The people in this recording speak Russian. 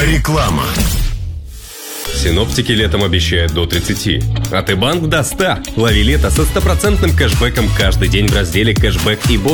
Реклама. Синоптики летом обещают до 30, а Т-банк до 100. Лови лето со 100% кэшбэком каждый день в разделе «Кэшбэк» и бонус.